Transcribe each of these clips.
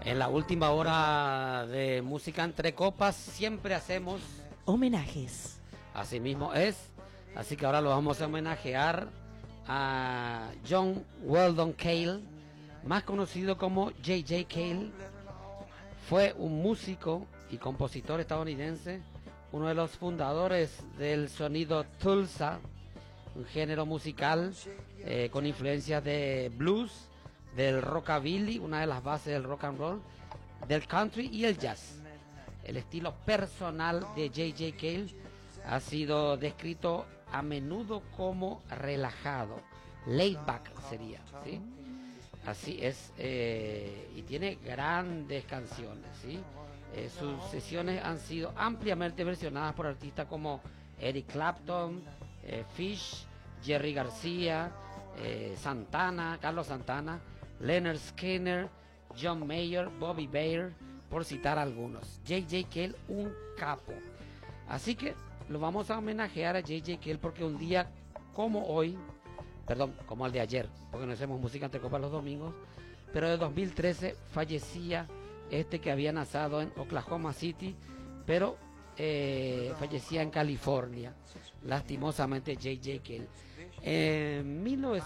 En la última hora de Música Entre Copas siempre hacemos homenajes. Así mismo es. Así que ahora lo vamos a homenajear a John Weldon Cale, más conocido como J.J. Cale. Fue un músico y compositor estadounidense, uno de los fundadores del sonido Tulsa, un género musical con influencias de blues, del rockabilly, una de las bases del rock and roll, del country y el jazz. El estilo personal de J.J. Cale ha sido descrito a menudo como relajado, laid back sería, ¿sí? Así es, y tiene grandes canciones, ¿sí? Sus sesiones han sido ampliamente versionadas por artistas como Eric Clapton, Fish, Jerry García, Santana, Carlos Santana, Leonard Skinner, John Mayer, Bobby Bayer, por citar algunos. J.J. Cale, un capo. Así que lo vamos a homenajear a J.J. Cale porque un día como hoy, como el de ayer, porque no hacemos Música Entre Copas los domingos, pero de 2013 fallecía este que había nacido en Oklahoma City, pero fallecía en California, lastimosamente J.J. Cale. En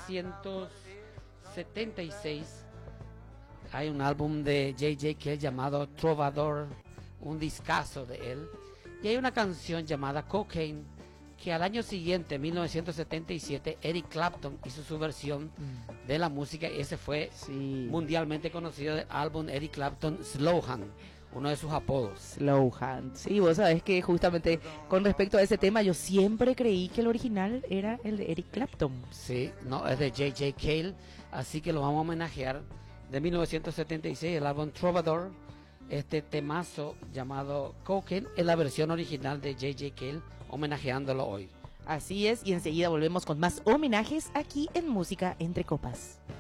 1976 hay un álbum de J.J. Cale llamado Trovador, un discazo de él, y hay una canción llamada Cocaine, que al año siguiente, 1977, Eric Clapton hizo su versión de la música, y ese fue mundialmente conocido del álbum Eric Clapton Slowhand, uno de sus apodos. Slowhand, sí, vos sabés que justamente con respecto a ese tema yo siempre creí que el original era el de Eric Clapton. Sí, no, es de J.J. Cale, así que lo vamos a homenajear de 1976, el álbum Trovador. Este temazo llamado Cocaine es la versión original de J.J. Cale, homenajeándolo hoy. Así es, y enseguida volvemos con más homenajes aquí en Música Entre Copas.